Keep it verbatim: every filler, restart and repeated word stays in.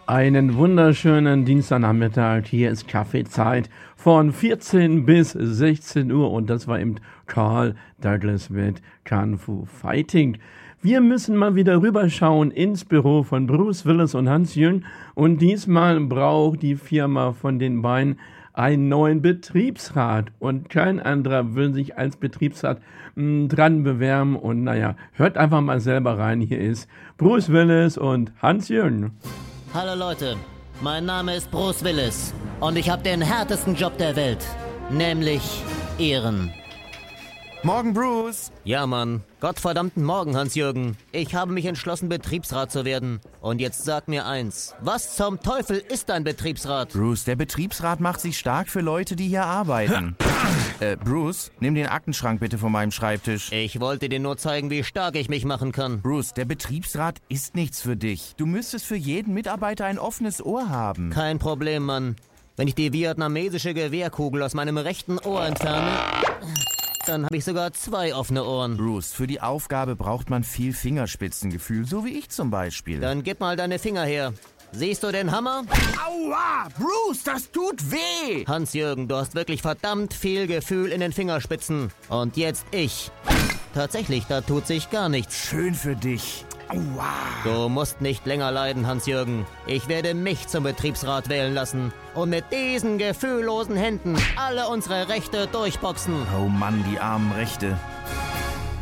Einen wunderschönen Dienstagnachmittag. Hier ist Kaffeezeit von vierzehn bis sechzehn Uhr und das war eben Carl Douglas mit Kung Fu Fighting. Wir müssen mal wieder rüberschauen ins Büro von Bruce Willis und Hans-Jürgen und diesmal braucht die Firma von den beiden einen neuen Betriebsrat und kein anderer will sich als Betriebsrat mh, dran bewerben und naja, hört einfach mal selber rein. Hier ist Bruce Willis und Hans-Jürgen. Hallo Leute, mein Name ist Bruce Willis und ich habe den härtesten Job der Welt, nämlich Ehren. Morgen, Bruce. Ja, Mann. Gottverdammten Morgen, Hans-Jürgen. Ich habe mich entschlossen, Betriebsrat zu werden. Und jetzt sag mir eins. Was zum Teufel ist ein Betriebsrat? Bruce, der Betriebsrat macht sich stark für Leute, die hier arbeiten. äh, Bruce, nimm den Aktenschrank bitte von meinem Schreibtisch. Ich wollte dir nur zeigen, wie stark ich mich machen kann. Bruce, der Betriebsrat ist nichts für dich. Du müsstest für jeden Mitarbeiter ein offenes Ohr haben. Kein Problem, Mann. Wenn ich die vietnamesische Gewehrkugel aus meinem rechten Ohr entferne, dann habe ich sogar zwei offene Ohren. Bruce, für die Aufgabe braucht man viel Fingerspitzengefühl, so wie ich zum Beispiel. Dann gib mal deine Finger her. Siehst du den Hammer? Aua! Bruce, das tut weh! Hans-Jürgen, du hast wirklich verdammt viel Gefühl in den Fingerspitzen. Und jetzt ich. Tatsächlich, da tut sich gar nichts. Schön für dich. Aua! Du musst nicht länger leiden, Hans-Jürgen. Ich werde mich zum Betriebsrat wählen lassen und mit diesen gefühllosen Händen alle unsere Rechte durchboxen. Oh Mann, die armen Rechte.